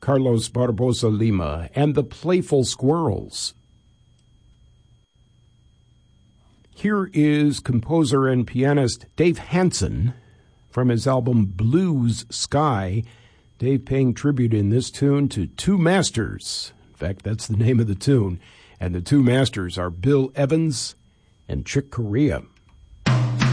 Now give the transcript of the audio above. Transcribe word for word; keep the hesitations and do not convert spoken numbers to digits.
Carlos Barbosa Lima and the Playful Squirrels. Here is composer and pianist Dave Hansen from his album Blues Sky. Dave paying tribute in this tune to two masters. In fact, that's the name of the tune. And the two masters are Bill Evans and Chick Corea.